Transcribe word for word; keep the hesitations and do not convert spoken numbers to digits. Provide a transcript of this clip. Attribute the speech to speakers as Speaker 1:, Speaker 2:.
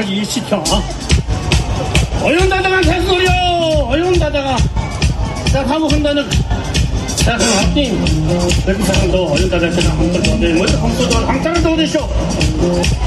Speaker 1: 다시 일시켜. 어영다다가 개소리요. 어영다다가. 자, 가고 한다는. 자, 그럼 합님. 몇 사람도 어영다다가 한번 더, 네, 먼저 한번 더, 한자를 더 오시오.